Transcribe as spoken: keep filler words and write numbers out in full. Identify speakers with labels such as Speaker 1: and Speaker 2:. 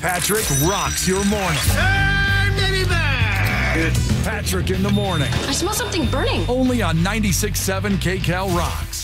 Speaker 1: Patrick rocks your morning.
Speaker 2: Hey, baby back!
Speaker 1: Patrick in the morning.
Speaker 3: I smell something burning.
Speaker 1: Only on ninety-six point seven K Cal Rocks.